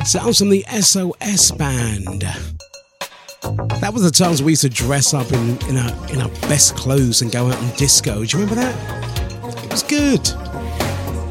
Sounds from the SOS Band. That was the times we used to dress up in our best clothes and go out and disco. Do you remember that? It was good.